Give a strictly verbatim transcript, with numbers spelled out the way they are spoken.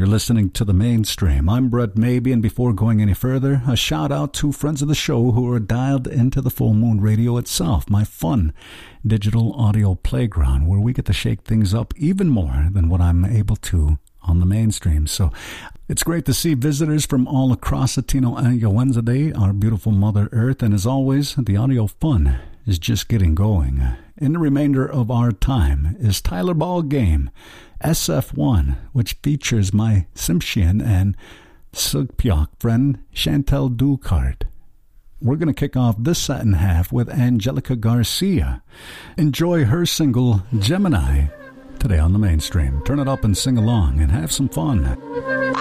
You're listening to The Mainstream. I'm Brett Maybe, and before going any further, a shout out to friends of the show who are dialed into the Full Moon Radio itself, my fun digital audio playground, where we get to shake things up even more than what I'm able to on The Mainstream. So it's great to see visitors from all across Latino Ayawenzade, our beautiful Mother Earth, and as always, the audio fun is just getting going. In the remainder of our time is Tyler Ball Game, S F one, which features my Tsimshian and Sugpyok friend Chantel Ducart. We're going to kick off this set and half with Angelica Garcia. Enjoy her single, Gemini, today on The Mainstream. Turn it up and sing along and have some fun.